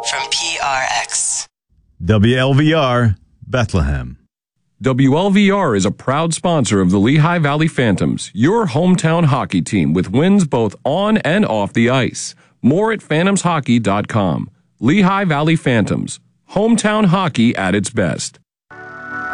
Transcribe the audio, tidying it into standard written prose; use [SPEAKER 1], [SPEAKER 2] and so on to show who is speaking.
[SPEAKER 1] from PRX.
[SPEAKER 2] WLVR, Bethlehem.
[SPEAKER 3] WLVR is a proud sponsor of the Lehigh Valley Phantoms, your hometown hockey team with wins both on and off the ice. More at phantomshockey.com. Lehigh Valley Phantoms, hometown hockey at its best.